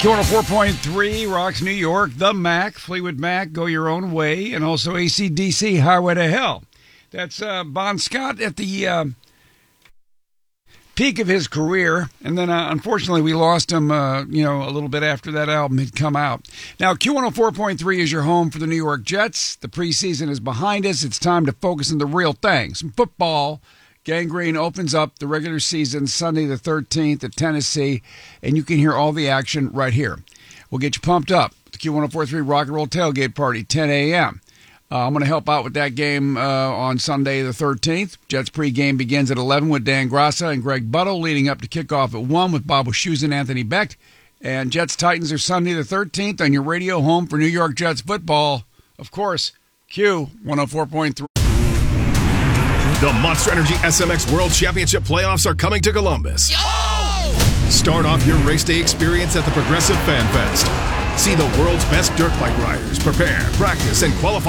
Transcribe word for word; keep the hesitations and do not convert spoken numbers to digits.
Q one oh four point three rocks New York, the Mac, Fleetwood Mac, Go Your Own Way, and also A C D C, Highway to Hell. That's uh, Bon Scott at the uh, peak of his career, and then uh, unfortunately we lost him, uh, you know, a little bit after that album had come out. Now, Q one oh four point three is your home for the New York Jets. The preseason is behind us. It's time to focus on the real thing, some football. Gang Green opens up the regular season Sunday the thirteenth at Tennessee, and you can hear all the action right here. We'll get you pumped up. The Q one oh four point three Rock and Roll Tailgate Party, ten a.m. Uh, I'm going to help out with that game uh, on Sunday the thirteenth. Jets pregame begins at eleven with Dan Grassa and Greg Buttle, leading up to kickoff at one with Bob Wischusen and Anthony Becht. And Jets Titans are Sunday the thirteenth on your radio home for New York Jets football. Of course, Q one oh four point three. The Monster Energy S M X World Championship playoffs are coming to Columbus. Oh! Start off your race day experience at the Progressive Fan Fest. See the world's best dirt bike riders prepare, practice, and qualify